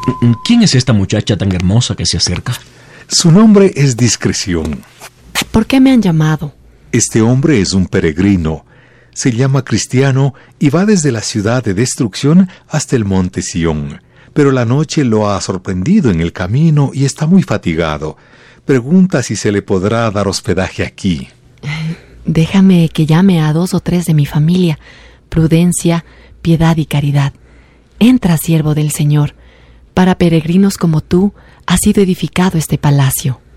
¿Quién es esta muchacha tan hermosa que se acerca? Su nombre es Discreción. ¿Por qué me han llamado? Este hombre es un peregrino. Se llama Cristiano y va desde la ciudad de Destrucción hasta el monte Sión. Pero la noche lo ha sorprendido en el camino y está muy fatigado. Pregunta si se le podrá dar hospedaje aquí. Déjame que llame a 2 o 3 de mi familia. Prudencia, piedad y caridad. Entra, siervo del Señor. Para peregrinos como tú ha sido edificado este palacio.